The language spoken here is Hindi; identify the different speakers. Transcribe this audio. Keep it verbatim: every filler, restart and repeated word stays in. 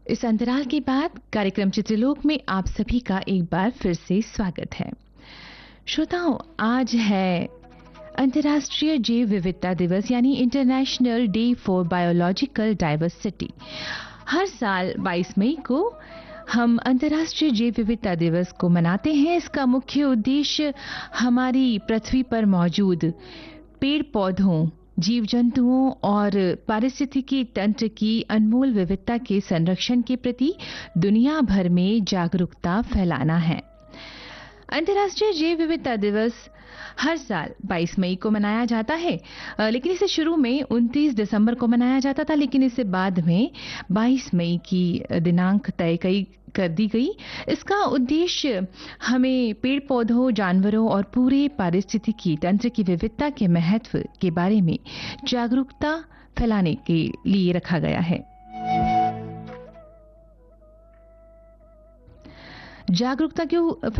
Speaker 1: इस अंतराल के बाद कार्यक्रम चित्रलोक में आप सभी का एक बार फिर से स्वागत है। श्रोताओं, आज है अंतर्राष्ट्रीय जैव विविधता दिवस यानी international day for biological diversity. हर साल बाईस मई को हम अंतर्राष्ट्रीय जैव विविधता दिवस को मनाते हैं। इसका मुख्य उद्देश्य हमारी पृथ्वी पर मौजूद पेड़ पौधों, जीव जंतुओं और पारिस्थितिकी तंत्र की अनमोल विविधता के संरक्षण के प्रति दुनिया भर में जागरूकता फैलाना है। अंतर्राष्ट्रीय जैव विविधता दिवस हर साल बाईस मई को मनाया जाता है, लेकिन इसे शुरू में उनतीस दिसंबर को मनाया जाता था, लेकिन इसे बाद में बाईस मई की दिनांक तय कई कर दी गई। इसका उद्देश्य हमें पेड़ पौधों, जानवरों और पूरे पारिस्थितिकी तंत्र की विविधता के महत्व के बारे में जागरूकता फैलाने के लिए रखा गया है। जागरूकता क्यों